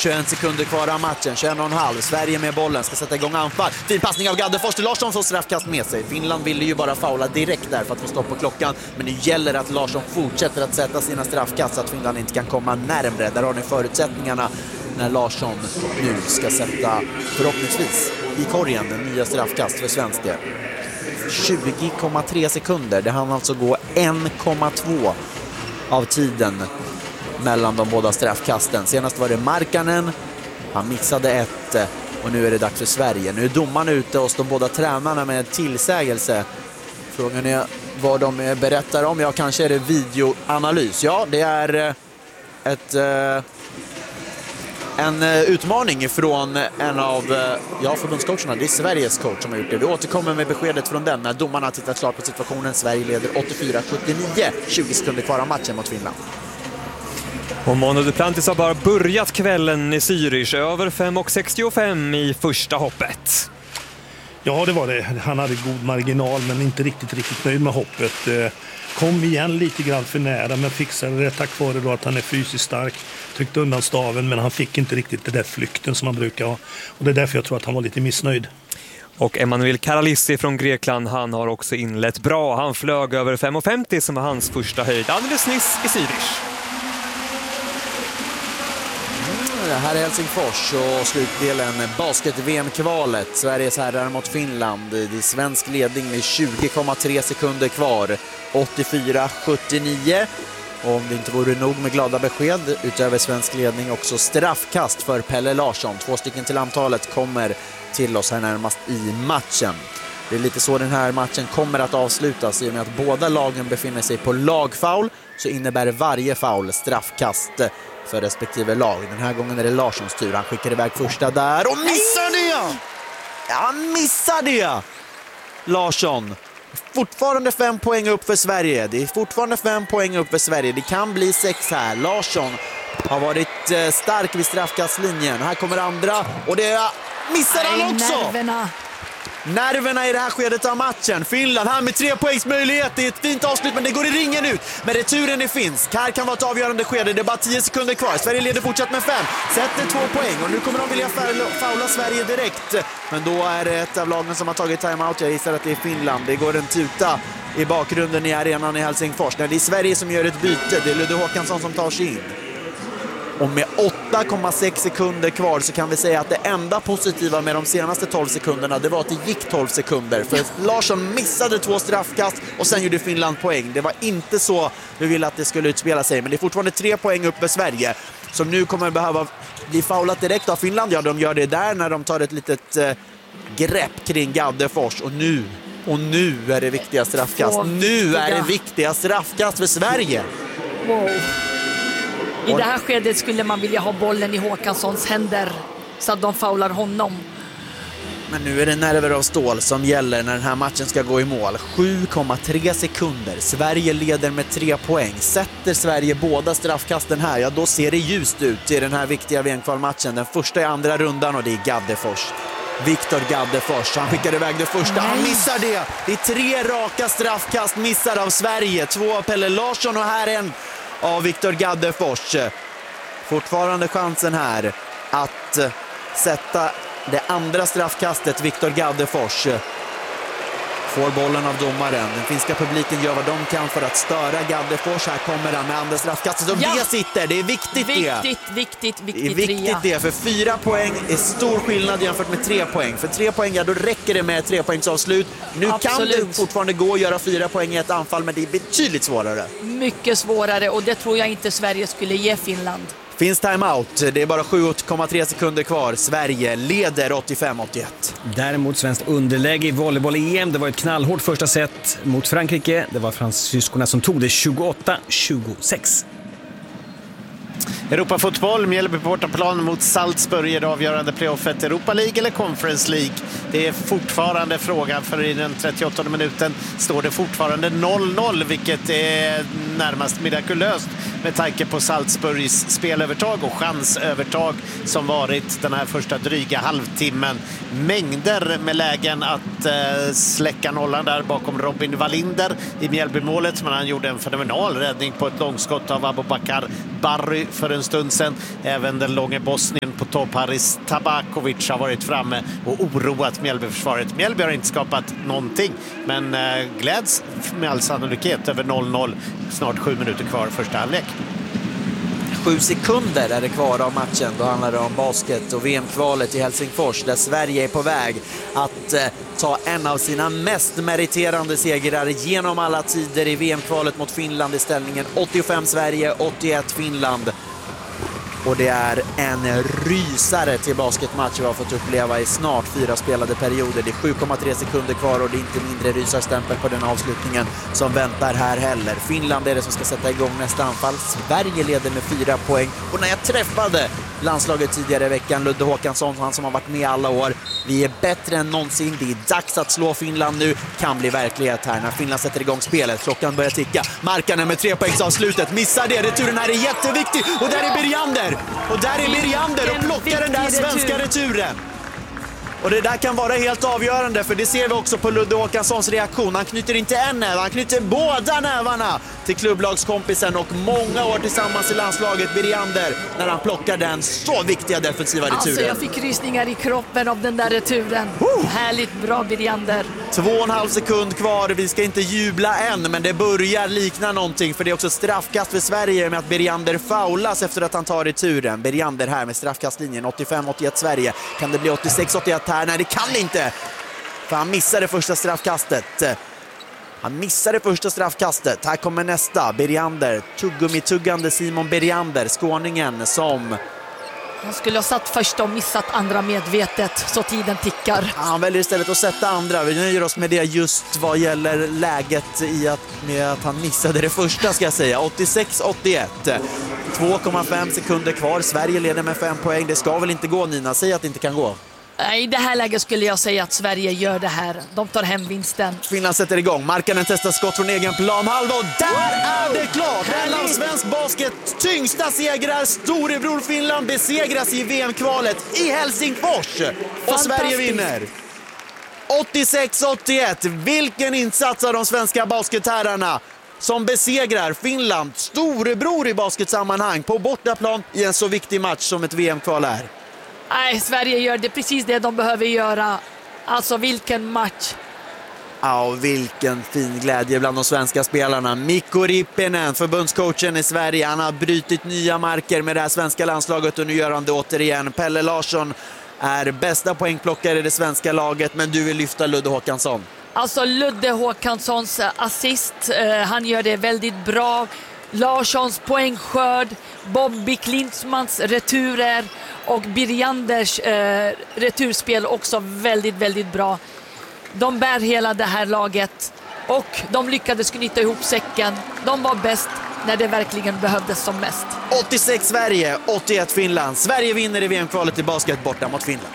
21 sekunder kvar av matchen, 21,5. Sverige med bollen, ska sätta igång anfall. Fin passning av Gaddefors till Larsson, får straffkast med sig. Finland ville ju bara faula direkt där för att få stopp på klockan. Men det gäller att Larsson fortsätter att sätta sina straffkast så att Finland inte kan komma närmre. Där har ni förutsättningarna när Larsson nu ska sätta, förhoppningsvis, i korgen den nya straffkast för svensk del. 20,3 sekunder. Det hann alltså gå 1,2 av tiden mellan de båda straffkasten. Senast var det Markkanen. Han missade ett och nu är det dags för Sverige. Nu är domaren ute hos de båda tränarna med en tillsägelse. Frågan är vad de berättar om. Ja, kanske är det videoanalys. Ja, det är en utmaning från en av förbundscoacherna. Det är Sveriges coach som har gjort det. Vi återkommer med beskedet från den när domarna har tittat klart på situationen. Sverige leder 84-79, 20 sekunder kvar av matchen mot Finland. Och Manu Duplantis har bara börjat kvällen i Zürich, över 5,65 i första hoppet. Ja, det var det. Han hade god marginal men inte riktigt nöjd med hoppet. Kom igen lite grann för nära men fixade det tack vare då att han är fysiskt stark. Tryckte undan staven men han fick inte riktigt det där flykten som han brukar ha. Och det är därför jag tror att han var lite missnöjd. Och Emanuel Karalissi från Grekland, han har också inlett bra. Han flög över 5,50 som var hans första höjd alldeles nyss i Zürich. Det här är Helsingfors och slutdelen basket-VM-kvalet. Sveriges herrar mot Finland. Det är svensk ledning med 20,3 sekunder kvar. 84-79. Och om det inte vore nog med glada besked, utöver svensk ledning också straffkast för Pelle Larsson. 2 stycken till antalet kommer till oss här närmast i matchen. Det är lite så den här matchen kommer att avslutas. I och med att båda lagen befinner sig på lagfoul så innebär varje foul straffkast för respektive lag. Den här gången är det Larssons tur. Han skickar iväg första där och missar det! Ja, missar det! Larsson. Fortfarande 5 poäng upp för Sverige. Det är fortfarande 5 poäng upp för Sverige. Det kan bli 6 här. Larsson har varit stark vid straffkastlinjen. Här kommer andra och det missar han också! Nerverna i det här skedet av matchen. Finland här med 3 poängs möjlighet. Det är ett fint avslut men det går i ringen ut. Men returen det finns. Här kan vara ett avgörande skede. Det är bara 10 sekunder kvar. Sverige leder fortsatt med 5. Sätter 2 poäng och nu kommer de vilja faula Sverige direkt. Men då är det ett av lagen som har tagit timeout. Jag gissar att det är Finland. Det går en tuta i bakgrunden i arenan i Helsingfors. Det är Sverige som gör ett byte. Det är Ludde Håkansson som tar sig in. Och med 8,6 sekunder kvar så kan vi säga att det enda positiva med de senaste 12 sekunderna det var att det gick 12 sekunder. För Larsson missade 2 straffkast och sen gjorde Finland poäng. Det var inte så vi ville att det skulle utspela sig. Men det är fortfarande 3 poäng upp för Sverige som nu kommer behöva bli faulat direkt av Finland. Ja, de gör det där när de tar ett litet grepp kring Gaddefors. Och nu är det viktiga straffkast. Nu är det viktiga straffkast för Sverige. Wow. I det här skedet skulle man vilja ha bollen i Håkanssons händer så att de faular honom. Men nu är det nerver av stål som gäller när den här matchen ska gå i mål. 7,3 sekunder. Sverige leder med 3 poäng. Sätter Sverige båda straffkasten här, ja då ser det ljust ut i den här viktiga VM-kvalmatchen. Den första i andra rundan och det är Gaddefors. Viktor Gaddefors, han skickar iväg det första. Han missar det. Det är 3 raka straffkast missar av Sverige. 2 av Pelle Larsson och här en av Viktor Gaddefors. Fortfarande chansen här att sätta det andra straffkastet. Viktor Gaddefors får bollen av domaren. Den finska publiken gör vad de kan för att störa Gaddefors. Här kommer han med andra straffkastet och det sitter. Det är viktigt det. Det är viktigt det. För 4 poäng är stor skillnad jämfört med 3 poäng. För 3 poäng, ja då räcker det med 3 poängs avslut. Nu kan det fortfarande gå att göra 4 poäng i ett anfall, men det är betydligt svårare. Mycket svårare och det tror jag inte Sverige skulle ge Finland. Finns timeout. Det är bara 7,3 sekunder kvar. Sverige leder 85-81. Däremot svenskt underläge i volleyboll-EM. Det var ett knallhårt första set mot Frankrike. Det var fransyskorna som tog det 28-26. Europafotboll, Mjällby på bortaplan mot Salzburg i det avgörande playoffet. Europa League eller Conference League? Det är fortfarande frågan, för i den 38:e minuten står det fortfarande 0-0, vilket är närmast mirakulöst med tanke på Salzburgs spelövertag och chansövertag som varit den här första dryga halvtimmen. Mängder med lägen att släcka nollan där bakom Robin Wallinder i Mjällbymålet, men han gjorde en fenomenal räddning på ett långskott av Abubakar Barry för en stund sedan. Även den långe Bosnien på topp Haris Tabakovic har varit framme och oroat Mjällbyförsvaret. Mjällby har inte skapat någonting, men gläds med all sannolikhet över 0-0. Snart 7 minuter kvar första halvlek. 7 sekunder är det kvar av matchen. Då handlar det om basket och VM-kvalet i Helsingfors där Sverige är på väg att ta en av sina mest meriterande segrar genom alla tider i VM-kvalet mot Finland i ställningen 85 Sverige, 81 Finland. Och det är en rysare till basketmatch vi har fått uppleva i snart 4 spelade perioder. Det är 7,3 sekunder kvar och det är inte mindre rysarstämpel på den avslutningen som väntar här heller. Finland är det som ska sätta igång nästa anfall. Sverige leder med 4 poäng. Och när jag träffade landslaget tidigare i veckan, Ludde Håkansson, han som har varit med alla år, vi är bättre än någonsin. Det är dags att slå Finland nu. Kan bli verklighet här när Finland sätter igång spelet. Klockan börjar ticka. Markkanen med 3-poängsavslutet. Missar det. Returen här är jätteviktig. Och där är Birjander. Och där är Birjander och plockar den där svenska returen. Och det där kan vara helt avgörande, för det ser vi också på Ludde Håkanssons reaktion. Han knyter inte en näve, han knyter båda nävarna till klubblagskompisen och många år tillsammans i landslaget Birjander när han plockar den så viktiga defensiva returen. Alltså jag fick rysningar i kroppen av den där returen. Härligt bra Birjander. 2,5 sekund kvar, vi ska inte jubla än, men det börjar likna någonting, för det är också straffkast för Sverige med att Birjander faulas efter att han tar returen. Birjander här med straffkastlinjen, 85-81 Sverige. Kan det bli 86-81 här? Nej, det kan det inte, för han missade första straffkastet. Här kommer nästa. Birjander, tuggummi-tuggande Simon Birjander, skåningen som... Han skulle ha satt första och missat andra medvetet, så tiden tickar. Han väljer istället att sätta andra. Vi nöjer oss med det just vad gäller läget med att han missade det första, ska jag säga. 86-81. 2,5 sekunder kvar. Sverige leder med 5 poäng. Det ska väl inte gå, Nina? Säg att det inte kan gå. I det här läget skulle jag säga att Sverige gör det här. De tar hem vinsten. Finland sätter igång. Markkanen testar skott från egen planhalva och där är det klart! En av svensk basket tyngsta segrar. Storebror Finland besegras i VM-kvalet i Helsingfors. Och Sverige vinner. 86-81. Vilken insats av de svenska basketherrarna som besegrar Finland, storebror i basketsammanhang, på bortaplan i en så viktig match som ett VM-kval är. Nej, Sverige gör det precis det de behöver göra. Alltså vilken match. Ja, vilken fin glädje bland de svenska spelarna. Mikko Rippinen, förbundscoachen i Sverige, han har brytit nya marker med det här svenska landslaget och nu gör han det återigen. Pelle Larsson är bästa poängplockare i det svenska laget, men du vill lyfta Ludde Håkansson. Alltså Ludde Håkanssons assist, han gör det väldigt bra. Larssons poängskörd, Bobby Klintsmans returer och Birjanders returspel också väldigt, väldigt bra. De bär hela det här laget och de lyckades knyta ihop säcken. De var bäst när det verkligen behövdes som mest. 86 Sverige, 81 Finland. Sverige vinner i VM-kvalet i basket borta mot Finland.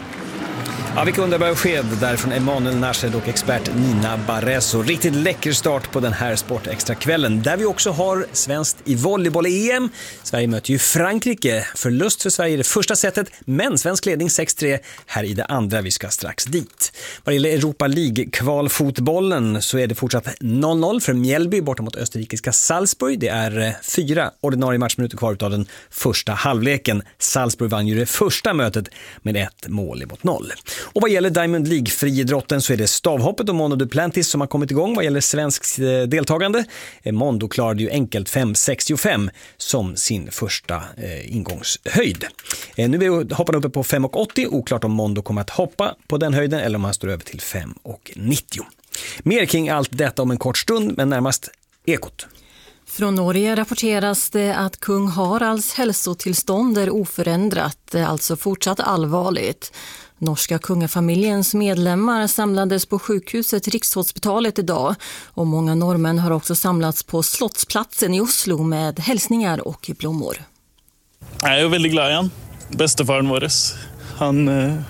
Ja, vilka underbara besked där från Emanuel Nashed och expert Nina Barresso. Riktigt läcker start på den här sportextrakvällen, där vi också har svenskt i volleyboll-EM. Sverige möter ju Frankrike. Förlust för Sverige i det första setet, men svensk ledning 6-3 här i det andra. Vi ska strax dit. Vad det gäller Europa League-kvalfotbollen så är det fortsatt 0-0 för Mjällby borta mot österrikiska Salzburg. Det är 4 ordinarie matchminuter kvar av den första halvleken. Salzburg vann ju det första mötet med 1 mål mot 0. Och vad gäller Diamond League-friidrotten så är det stavhoppet och Mondo Duplantis som har kommit igång vad gäller svensk deltagande. Mondo klarade ju enkelt 5,65 som sin första ingångshöjd. Nu är hopparna uppe på 5,80. Oklart om Mondo kommer att hoppa på den höjden eller om han står över till 5,90. Mer kring allt detta om en kort stund, men närmast Ekot. Från Norge rapporteras det att kung Haralds hälsotillstånd är oförändrat, alltså fortsatt allvarligt. Norska kungafamiljens medlemmar samlades på sjukhuset Rikshospitalet idag och många norrmän har också samlats på Slottsplatsen i Oslo med hälsningar och blommor. Jag är väldigt glad i han. Bestefaren vår. Han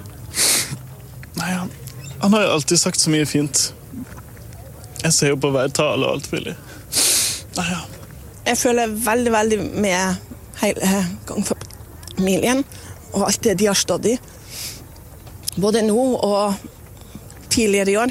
har ju alltid sagt så mycket fint. Jag ser på varje tal och allt vill. Jeg føler veldig med hele kongefamilien og alt det de har stått i. Både nå og tidligere i år.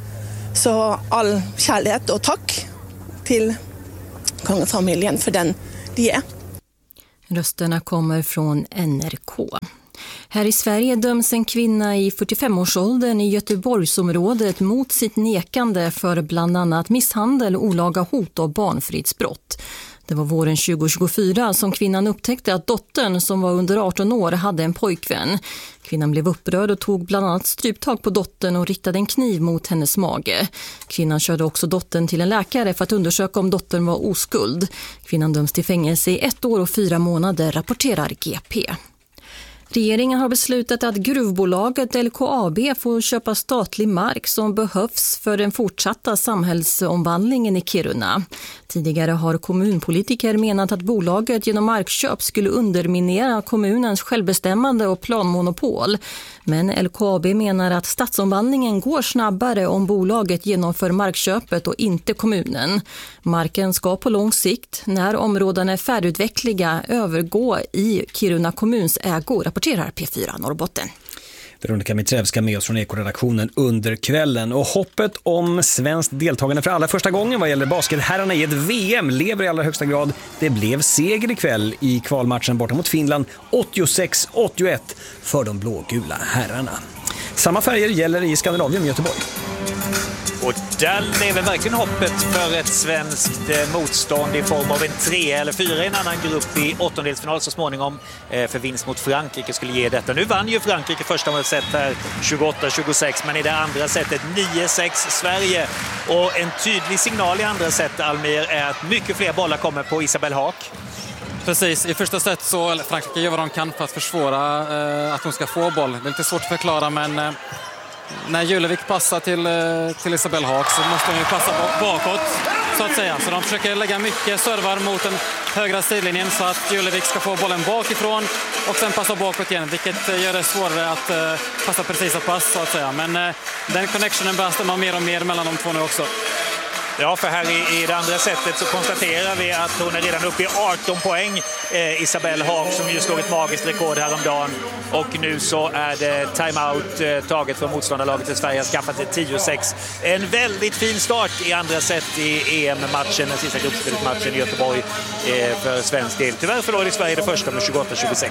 Så all kärlek och tack till kongefamiljen för den de är. Rösterna kommer från NRK. Här i Sverige döms en kvinna i 45-årsåldern i Göteborgsområdet mot sitt nekande för bland annat misshandel, olaga hot och barnfridsbrott. Det var våren 2024 som kvinnan upptäckte att dottern som var under 18 år hade en pojkvän. Kvinnan blev upprörd och tog bland annat stryptag på dottern och riktade en kniv mot hennes mage. Kvinnan körde också dottern till en läkare för att undersöka om dottern var oskuld. Kvinnan döms till fängelse i 1 år och 4 månader, rapporterar GP. Regeringen har beslutat att gruvbolaget LKAB får köpa statlig mark som behövs för den fortsatta samhällsomvandlingen i Kiruna. Tidigare har kommunpolitiker menat att bolaget genom markköp skulle underminera kommunens självbestämmande och planmonopol. Men LKAB menar att stadsomvandlingen går snabbare om bolaget genomför markköpet och inte kommunen. Marken ska på lång sikt, när områdena är färdigutvecklade, övergå i Kiruna kommuns ägo, rapporterar P4 Norrbotten. Veronica Mitrevska med oss från Ekoredaktionen under kvällen. Och hoppet om svenskt deltagande för allra första gången vad gäller basketherrarna i ett VM lever i allra högsta grad. Det blev seger ikväll i kvalmatchen borta mot Finland, 86-81 för de blågula herrarna. Samma färger gäller i Skandinavien med Göteborg. Och där lever verkligen hoppet för ett svenskt motstånd i form av en 3 eller 4 i en annan grupp i åttondelsfinal så småningom för vinst mot Frankrike skulle ge detta. Nu vann ju Frankrike första set här 28-26, men i det andra setet 9-6 Sverige. Och en tydlig signal i andra set, Almir, är att mycket fler bollar kommer på Isabelle Haak. Precis, i första set så Frankrike gör vad de kan för att försvåra att hon ska få boll. Det är lite svårt att förklara, men när Julevik passar till Isabelle Haak så måste hon ju passa bakåt så att säga. Så de försöker lägga mycket servar mot den högra sidlinjen så att Julevik ska få bollen bakifrån och sen passa bakåt igen, vilket gör det svårare att passa precisa pass så att säga. Men den connectionen börjar stämma mer och mer mellan de två nu också. Ja, för här i det andra sättet så konstaterar vi att hon är redan uppe i 18 poäng, Isabelle Haak, som ju slog ett magiskt rekord häromdagen. Och nu så är det timeout taget för motståndarlaget i Sverige, har skaffat sig 10-6. En väldigt fin start i andra set i EM-matchen, den sista gruppspelsmatchen i Göteborg för svensk del. Tyvärr förlorade Sverige det första med 28-26.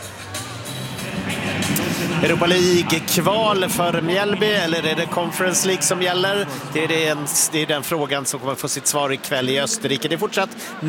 Europa League-kval för Mjällby, eller är det Conference League som gäller? Det är den frågan som kommer få sitt svar ikväll i Österrike. Det är fortsatt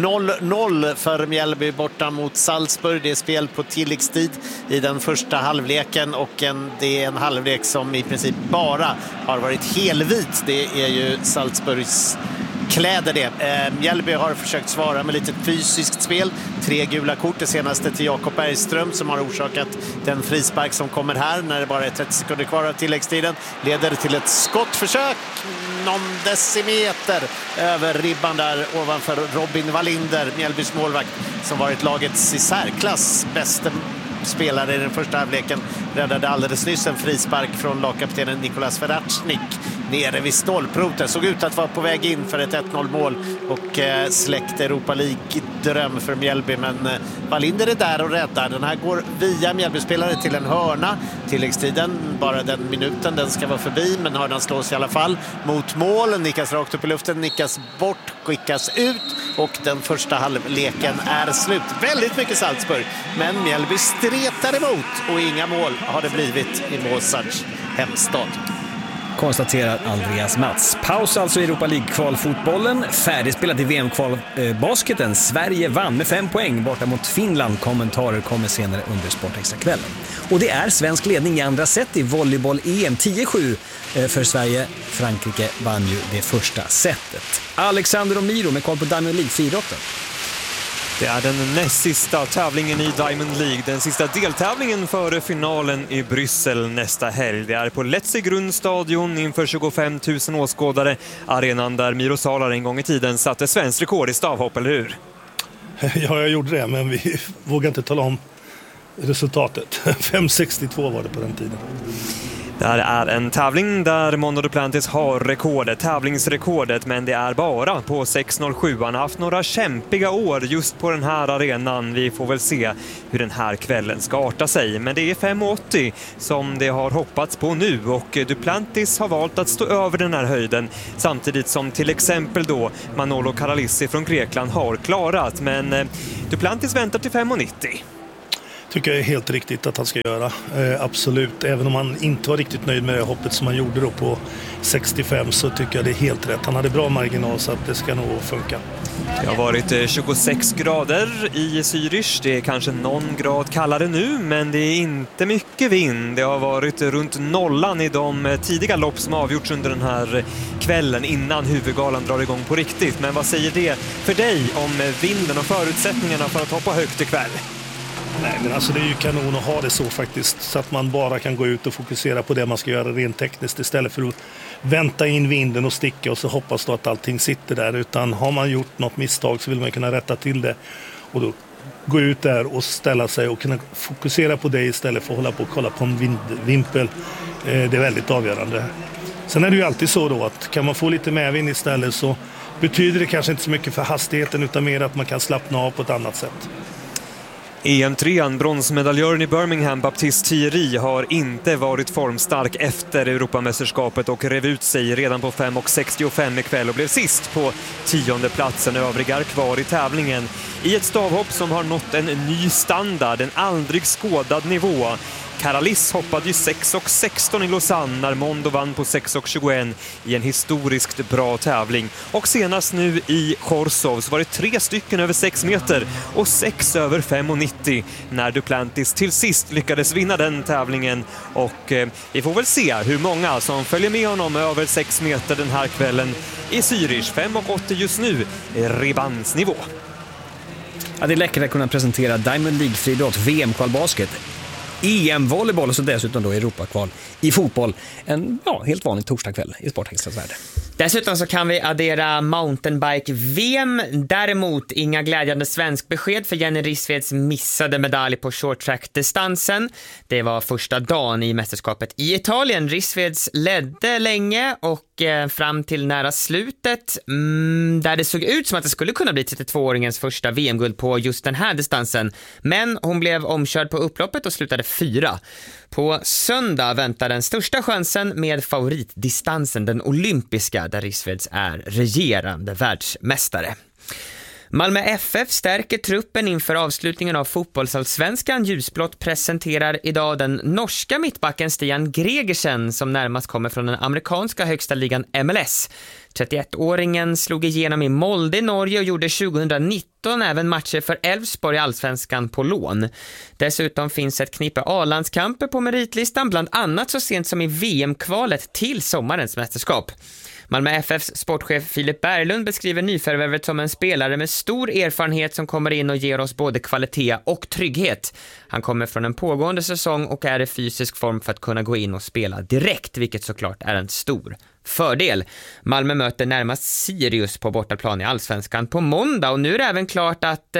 0-0 för Mjällby borta mot Salzburg. Det är spel på tilläggstid i den första halvleken och det är en halvlek som i princip bara har varit helvit. Det är ju Salzburgs kläder det. Mjällby har försökt svara med lite fysiskt spel. 3 gula kort, det senaste till Jakob Bergström som har orsakat den frispark som kommer här när det bara är 30 sekunder kvar av tilläggstiden. Leder till ett skottförsök någon decimeter över ribban där ovanför Robin Wallinder, Mjällbys målvakt, som varit lagets i särklass bästa spelare i den första halvleken. Räddade alldeles nyss en frispark från lagkaptenen Nikolas Veracnik nere vid stolproten. Såg ut att vara på väg in för ett 1-0 mål och släckte Europa League-dröm för Mjällby. Men Wallinder är där och räddar. Den här går via Mjällby-spelare till en hörna. Tilläggstiden, bara den minuten, den ska vara förbi. Men hörnan slås i alla fall mot mål. Nickas rakt upp i luften, nickas bort, skickas ut. Och den första halvleken är slut. Väldigt mycket Salzburg. Men Mjällby stretar emot och inga mål har det blivit i Mozarts hemstad. Konstaterar Andreas Mats. Paus alltså i Europa League-kvalfotbollen. Färdigspelat i VM-kvalbasketen. Sverige vann med 5 poäng borta mot Finland. Kommentarer kommer senare under Sportextra-kvällen. Och det är svensk ledning i andra set i volleyboll-EM. 10-7 för Sverige. Frankrike vann ju det första setet. Alexander Omiro med koll på Diamond League-friidrotten. Det är den näst sista tävlingen i Diamond League. Den sista deltävlingen före finalen i Bryssel nästa helg. Det är på Letzigrundstadion inför 25 000 åskådare. Arenan där Miro Salar en gång i tiden satte svensk rekord i stavhopp, eller hur? Ja, jag gjorde det, men vi vågar inte tala om resultatet. 5,62 var det på den tiden. Där är en tävling där Mondo Duplantis har rekordet, tävlingsrekordet, men det är bara på 6.07. Han har haft några kämpiga år just på den här arenan. Vi får väl se hur den här kvällen ska arta sig. Men det är 5.80 som det har hoppats på nu och Duplantis har valt att stå över den här höjden samtidigt som till exempel då Manolo Karalissi från Grekland har klarat. Men Duplantis väntar till 5.90. Tycker jag är helt riktigt att han ska göra. Absolut. Även om han inte var riktigt nöjd med det hoppet som han gjorde då på 65 så tycker jag det är helt rätt. Han hade bra marginal så att det ska nog funka. Det har varit 26 grader i Zürich. Det är kanske någon grad kallare nu, men det är inte mycket vind. Det har varit runt nollan i de tidiga lopp som avgjorts under den här kvällen innan huvudgalan drar igång på riktigt. Men vad säger det för dig om vinden och förutsättningarna för att hoppa högt ikväll? Nej, men alltså det är ju kanon att ha det så faktiskt, så att man bara kan gå ut och fokusera på det man ska göra rent tekniskt istället för att vänta in vinden och sticka och så hoppas då att allting sitter där. Utan har man gjort något misstag så vill man kunna rätta till det och då gå ut där och ställa sig och kunna fokusera på det istället för att hålla på och kolla på en vimpel. Det är väldigt avgörande. Sen är det ju alltid så då att kan man få lite medvind istället så betyder det kanske inte så mycket för hastigheten utan mer att man kan slappna av på ett annat sätt. EM3, bronsmedaljören i Birmingham, Baptiste Thierry, har inte varit formstark efter Europamästerskapet och rev ut sig redan på 5.65 ikväll och blev sist på 10:e platsen. Övriga kvar i tävlingen i ett stavhopp som har nått en ny standard, en aldrig skådad nivå. Karalis hoppade ju 6.16 i Lausanne när Mondo vann på 6.21 i en historiskt bra tävling. Och senast nu i Chorzów så var det 3 stycken över 6 meter och 6 över 5.90 när Duplantis till sist lyckades vinna den tävlingen. Och vi får väl se hur många som följer med honom över 6 meter den här kvällen i Zürich. 5.80 just nu är Ribans-nivå. Ja, det är läckert att kunna presentera Diamond League-friidrott, VM-kvalbasket, EM-volleyboll och så dessutom då Europakval i fotboll. En helt vanlig torsdagkväll i Sportextras värld. Dessutom så kan vi addera mountainbike-VM. Däremot inga glädjande svensk besked för Jenny Rissveds missade medalj på short-track-distansen. Det var första dagen i mästerskapet i Italien. Rissveds ledde länge och fram till nära slutet där det såg ut som att det skulle kunna bli 32-åringens första VM-guld på just den här distansen. Men hon blev omkörd på upploppet och slutade 4. På söndag väntar den största chansen med favoritdistansen, den olympiska, där Rissveds är regerande världsmästare. Malmö FF stärker truppen inför avslutningen av fotbollsallsvenskan. Ljusblått presenterar idag den norska mittbacken Stian Gregersen som närmast kommer från den amerikanska högsta ligan MLS. 31-åringen slog igenom i Molde i Norge och gjorde 2019 även matcher för Elfsborg i allsvenskan på lån. Dessutom finns ett knippe A-landskamper på meritlistan, bland annat så sent som i VM-kvalet till sommarens mästerskap. Malmö FFs sportchef Filip Berglund beskriver nyförvärvet som en spelare med stor erfarenhet som kommer in och ger oss både kvalitet och trygghet. Han kommer från en pågående säsong och är i fysisk form för att kunna gå in och spela direkt, vilket såklart är en stor fördel. Malmö möter närmast Sirius på bortaplan i allsvenskan på måndag och nu är det även klart att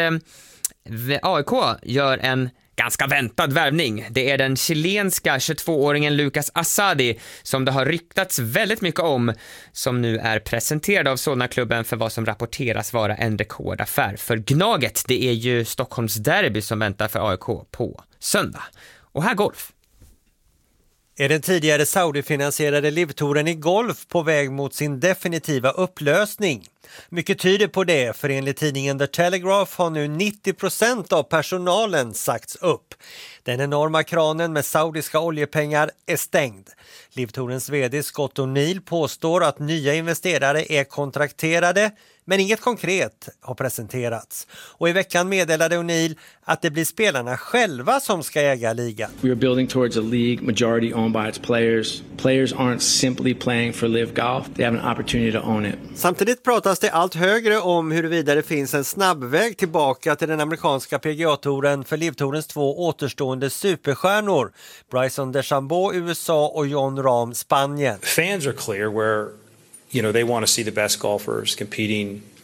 AIK gör en ganska väntad värvning. Det är den chilenska 22-åringen Lucas Asadi som det har ryktats väldigt mycket om, som nu är presenterad av Solna-klubben för vad som rapporteras vara en rekordaffär för Gnaget. Det är ju Stockholms derby som väntar för AIK på söndag. Och här golf. Är den tidigare Saudi-finansierade livtouren i golf på väg mot sin definitiva upplösning? Mycket tyder på det, för enligt tidningen The Telegraph har nu 90% av personalen sagts upp. Den enorma kranen med saudiska oljepengar är stängd. Livtourens vd Scott O'Neill påstår att nya investerare är kontrakterade, men inget konkret har presenterats. Och i veckan meddelade O'Neill att det blir spelarna själva som ska äga ligan. We are building towards a league majority owned by its players. Players aren't simply playing for LIV Golf. They have an opportunity to own it. Samtidigt pratas det allt högre om huruvida det finns en snabbväg tillbaka till den amerikanska PGA-touren för LIV-tourens 2 återstående superstjärnor. Bryson DeChambeau, USA och Jon Rahm, Spanien. Fans are clear where they want to see the best golfers competing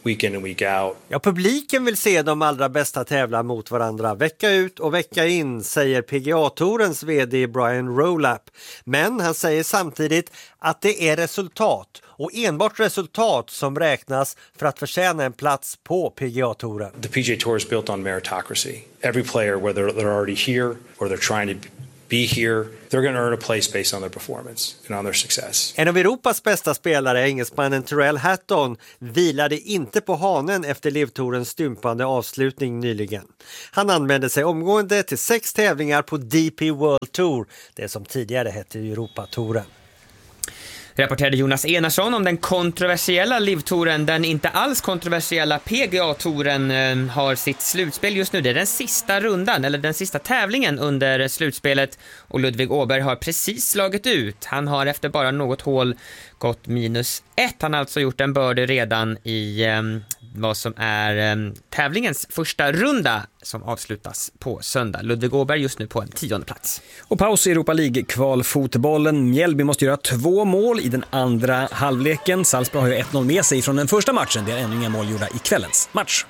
week in and week out. Ja, publiken vill se de allra bästa tävla mot varandra vecka ut och vecka in, säger PGA-tourens vd Brian Rowlap. Men han säger samtidigt att det är resultat och enbart resultat som räknas för att förtjäna en plats på PGA-touren. The PGA Tour is built on meritocracy. Every player, whether they're already here or they're trying to be here, they're going to earn a place based on their performance and on their success. En av Europas bästa spelare, engelsmannen Tyrrell Hatton, vilade inte på hanen efter LIV-tourens stympande avslutning nyligen. Han använde sig omgående till 6 tävlingar på DP World Tour, det som tidigare hette Europatouren. Rapporterade Jonas Enarsson om den kontroversiella LIV-touren. Den inte alls kontroversiella PGA-touren har sitt slutspel just nu. Det är den sista rundan, eller den sista tävlingen under slutspelet. Och Ludvig Åberg har precis slagit ut. Han har efter bara något hål gått -1. Han har alltså gjort en birdie redan i vad som är tävlingens första runda som avslutas på söndag. Ludvig Åberg just nu på en 10:e plats. Och paus i Europa League-kvalfotbollen. Mjällby måste göra 2 mål i den andra halvleken. Salzburg har ju 1-0 med sig från den första matchen. Det är ännu inga mål gjorda i kvällens match.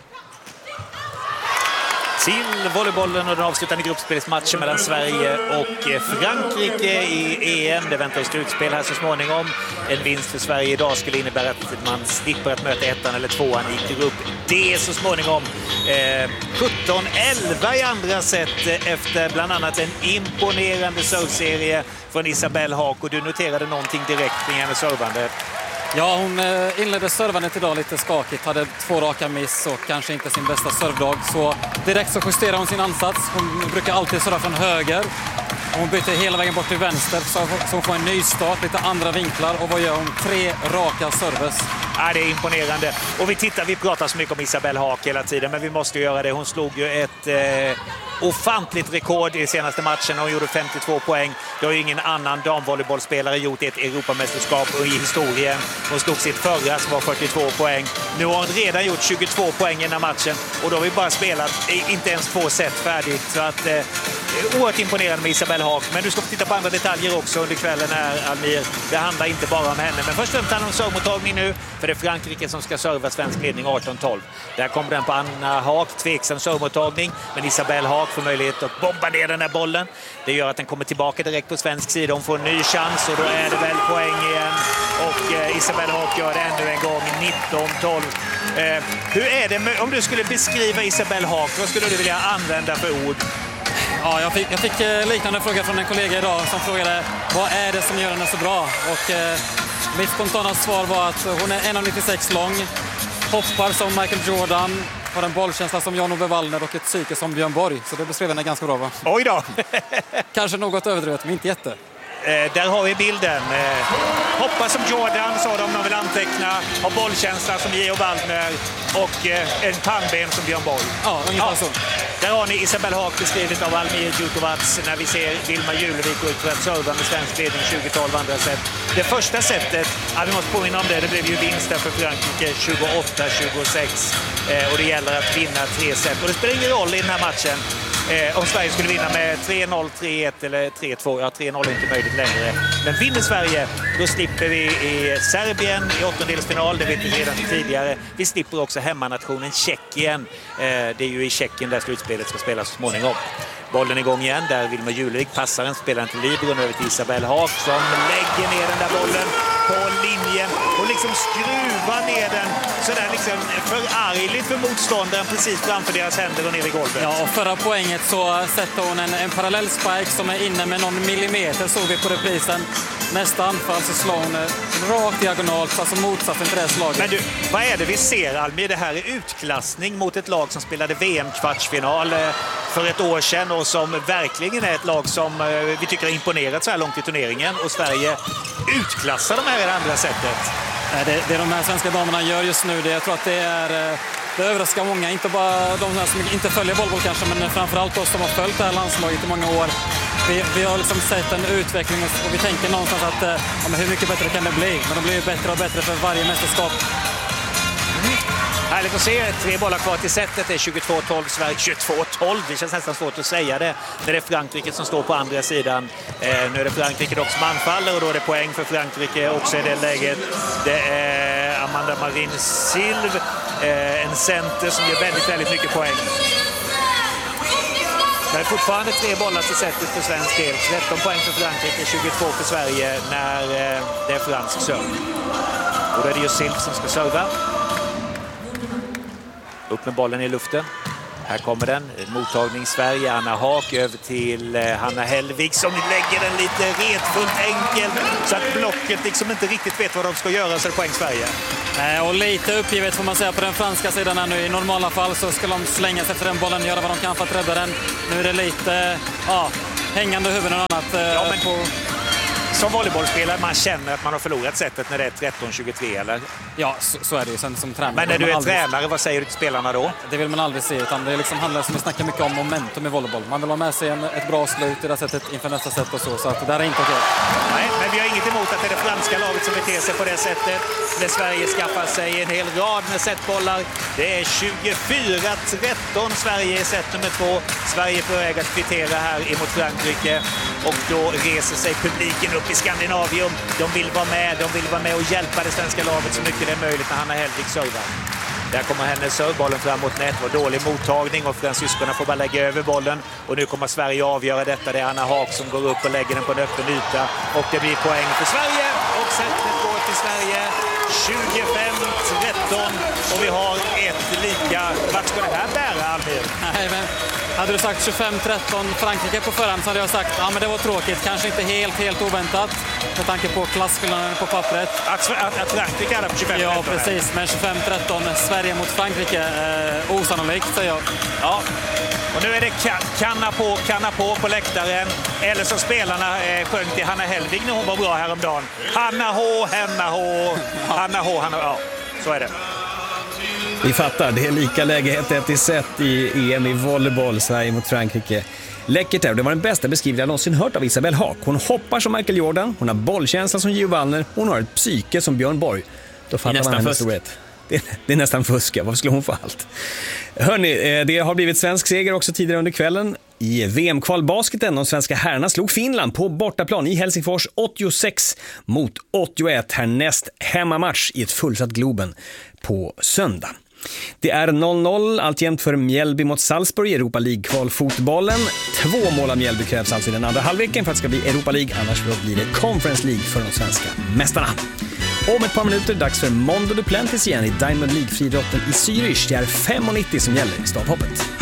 Till volleybollen och den avslutande gruppspelsmatchen mellan Sverige och Frankrike i EM. Det väntar i slutspel här så småningom. En vinst för Sverige idag skulle innebära att man slipper att möta 1:an eller 2:an i grupp D så småningom. 17-11 i andra set efter bland annat en imponerande servserie från Isabelle Haak. Och du noterade någonting direkt kring hennes servande. Ja, hon inledde servandet idag lite skakigt. Hade 2 raka miss och kanske inte sin bästa servdag. Så direkt så justerade hon sin ansats. Hon brukar alltid serva från höger. Hon byter hela vägen bort till vänster så hon får en ny start, lite andra vinklar. Och vad gör hon? 3 raka serves. Ja, det är imponerande. Och vi pratar så mycket om Isabelle Haak hela tiden, men vi måste göra det. Hon slog ju ett ofantligt rekord i senaste matchen. Hon gjorde 52 poäng. Det har ju ingen annan damvolleybollspelare gjort i ett Europamästerskap i historien. Hon slog sitt förra som var 42 poäng. Nu har hon redan gjort 22 poäng i den här matchen och då har vi bara spelat inte ens 2 set färdigt. Så att oerhört imponerande med Isabelle Haak. Men du ska få titta på andra detaljer också under kvällen här, Almir. Det handlar inte bara om henne. Men först och främst handlar det om servmottagning nu. För det är Frankrike som ska serva svensk ledning 18-12. Där kommer den på Anna Haak. Tveksam servmottagning. Men Isabelle Haak får möjlighet att bomba ner den här bollen. Det gör att den kommer tillbaka direkt på svensk sida. Hon får en ny chans och då är det väl poäng igen. Och Isabelle Haak gör det ännu en gång. 19-12. Hur är det om du skulle beskriva Isabelle Haak? Vad skulle du vilja använda för ord? Ja, jag fick liknande fråga från en kollega idag som frågade vad är det som gör henne så bra? Och mitt spontana svar var att hon är 1,96 lång, hoppar som Michael Jordan, har en bollkänsla som Jan-Ove Wallner och ett psyke som Björn Borg. Så det beskrev henne ganska bra, va? Oj då! Kanske något överdrivet, men inte jätte. Där har vi bilden. Hoppa som Jordan, sa de, man vill anteckna. Har bollkänsla som Geo Waldner och en pannben som Björn Borg. Ja, ungefär så. Där har ni Isabelle Haak beskrivet av Almir Djukovac när vi ser Vilma Julevik gå ut för att serva med svensk ledning 20-12 andra set. Det första setet, vi måste påminna om det blev ju vinst där för Frankrike 28-26 och det gäller att vinna 3 set. Och det spelar ingen roll i den här matchen om Sverige skulle vinna med 3-0, 3-1 eller 3-2. Ja, 3-0 är inte möjligt längre. Men vinner Sverige, då slipper vi i Serbien i 8-delsfinal. Det vet vi redan tidigare. Vi slipper också hemmanationen Tjeckien. Det är ju i Tjeckien där slutspelet ska spelas så småningom. Bollen igång igen, där Vilma Julevik passar en spelaren till Libron över till Isabelle Haak som lägger ner den där bollen på linjen och liksom skruvar ner den sådär liksom förargligt för motståndaren precis framför deras händer och ner i golvet. Ja, och förra poänget så sätter hon en parallell spike som är inne med någon millimeter, såg vi på reprisen. Nästa anfall så slår hon rakt diagonalt, alltså motsatsen till det slaget. Men du, vad är det vi ser, Almir? Det här är utklassning mot ett lag som spelade VM-kvartsfinal för ett år sedan och som verkligen är ett lag som vi tycker har imponerat så här långt i turneringen. Och Sverige utklassar de här i det andra sättet. Det de här svenska damerna gör just nu, jag tror att det överraskar många. Inte bara de här som inte följer bollboll kanske, men framförallt oss som har följt det här landslaget i många år. Vi har liksom sett en utveckling och vi tänker någonstans att men hur mycket bättre kan det bli? Men de blir ju bättre och bättre för varje mästerskap. Härligt att se. 3 bollar kvar till setet. Det är 22-12 Sverige. 22-12, det känns nästan svårt att säga det. När det är Frankrike som står på andra sidan. Nu är det Frankrike dock som anfaller och då är det poäng för Frankrike också i det läget. Det är Amanda Marin Silv En center som gör väldigt, väldigt mycket poäng. Det är fortfarande 3 bollar till setet för svensk del. 13 poäng för Frankrike, 22 för Sverige när det är fransk serve. Och då är det ju Silf som ska serva. Upp med bollen i luften. Här kommer den. Mottagning Sverige. Anna Haak över till Hanna Hellvig som lägger den lite retfullt enkelt så att blocket liksom inte riktigt vet vad de ska göra, så är det poäng Sverige. Och lite uppgivet får man säga på den franska sidan här nu. I normala fall så ska de slänga sig efter den bollen och göra vad de kan för att rädda den. Nu är det lite hängande huvuden och annat. Ja, men som volleybollspelare man känner att man har förlorat sättet när det är 13-23 eller? Ja, så är det ju sen som tränare. Men när du är tränare, vad säger du till spelarna då? Det vill man aldrig se, utan det liksom handlar, som vi snackar mycket om, momentum i volleyboll. Man vill ha med sig ett bra slut i det sättet inför nästa set och så att det där är inte okej. Nej, men vi har inget emot att det är det franska laget som beter sig på det sättet. När Sverige skaffar sig en hel rad med setbollar. Det är 24-13 Sverige i set nummer 2. Sverige är på väg att kvittera här emot Frankrike. Och då reser sig publiken upp i Skandinavium. De vill vara med och hjälpa det svenska laget så mycket det är möjligt när Hanna Hellvig servar. Där kommer hennes servbollen fram mot nät. Det var dålig mottagning och fransyskorna får bara lägga över bollen. Och nu kommer Sverige avgöra detta. Det är Anna Haak som går upp och lägger den på en öppen yta. Och det blir poäng för Sverige. Och setet går till Sverige. 25-13. Och vi har ett lika. Vart ska det här bära, Almir? Nej, men hade du sagt 25-13 Frankrike på förhand så hade jag sagt men det var tråkigt. Kanske inte helt oväntat med tanke på klasskillnaden på pappret. Att Frankrike hade på 25-13? Ja, precis. Men 25-13 Sverige mot Frankrike, osannolikt säger jag. Ja, och nu är det kanna på läktaren. Eller som spelarna sjöng till Hanna Hellvig när hon var bra häromdagen. Hanna H, ja, så är det. Vi fattar, det är lika läge 1-1 i set i EM i volleyboll, Sverige mot Frankrike. Läckert här, det var den bästa beskrivningen jag någonsin hört av Isabelle Haak. Hon hoppar som Michael Jordan, hon har bollkänsla som Gio Wallner, hon har ett psyke som Björn Borg. Då fattar man hennes storhet. Det är nästan fuska, varför skulle hon få allt? Hörrni, det har blivit svensk seger också tidigare under kvällen. I VM-kvalbasketen, de svenska herrarna slog Finland på bortaplan i Helsingfors 86-81 härnäst hemmamatch i ett fullsatt Globen på söndag. Det är 0-0 alltjämt för Mjällby mot Salzburg i Europa League-kvalfotbollen. 2 mål av Mjällby krävs alltså i den andra halvleken för att det ska bli Europa League, annars blir det Conference League för de svenska mästarna. Om ett par minuter dags för Mondo Duplantis igen i Diamond League-friidrotten i Zürich. Det är 5,90 som gäller i stavhoppet.